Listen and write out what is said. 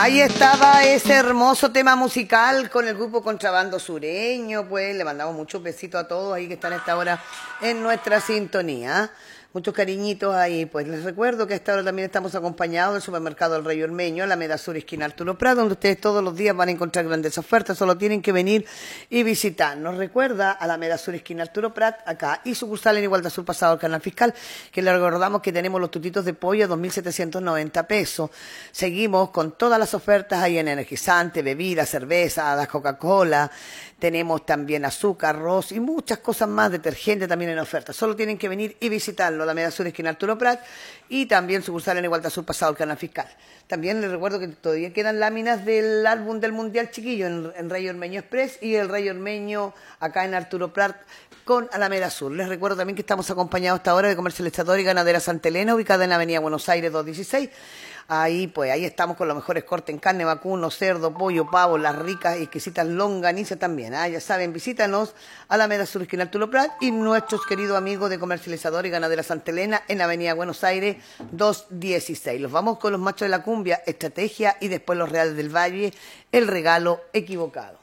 Ahí estaba ese hermoso tema musical con el grupo Contrabando Sureño, pues le mandamos muchos besitos a todos ahí que están a esta hora en nuestra sintonía. Muchos cariñitos ahí, pues les recuerdo que a esta hora también estamos acompañados del supermercado El Rey Ormeño, Alameda Sur, esquina Arturo Prat, donde ustedes todos los días van a encontrar grandes ofertas, solo tienen que venir y visitarnos. Recuerda, Alameda Sur, esquina Arturo Prat, acá, y sucursal en Igualdad Sur, pasado al Canal Fiscal, que le recordamos que tenemos los tutitos de pollo a 2.790 pesos. Seguimos con todas las ofertas ahí en energizante, bebidas, cerveza, la Coca-Cola, tenemos también azúcar, arroz y muchas cosas más, detergente también en oferta. Solo tienen que venir y visitarlo, Alameda Sur, esquina Arturo Prat, y también sucursal en Igualdad Sur, pasado al Canal Fiscal. También les recuerdo que todavía quedan láminas del álbum del Mundial Chiquillo en Rey Ormeño Express y el Rey Ormeño acá en Arturo Prat con Alameda Sur. Les recuerdo también que estamos acompañados hasta ahora de Comercializadora y Ganadera Santa Elena, ubicada en la Avenida Buenos Aires 216. Ahí, pues, ahí estamos con los mejores cortes en carne, vacuno, cerdo, pollo, pavo, las ricas y exquisitas longanizas también. Ya saben, visítanos a Alameda Sur, esquina Arturo Prat, y nuestros queridos amigos de Comercializadora y Ganadera Santa Elena en la Avenida Buenos Aires 216. Los vamos con los machos de la cumbia, estrategia, y después los Reales del Valle, el regalo equivocado.